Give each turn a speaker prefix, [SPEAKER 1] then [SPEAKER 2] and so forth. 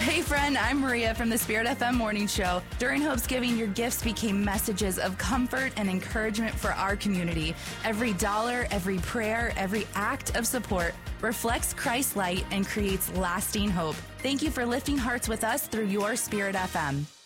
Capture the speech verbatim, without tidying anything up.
[SPEAKER 1] Hey friend, I'm Maria from the Spirit F M Morning Show. During Hope's Giving, your gifts became messages of comfort and encouragement for our community. Every dollar, every prayer, every act of support reflects Christ's light and creates lasting hope. Thank you for lifting hearts with us through your Spirit F M.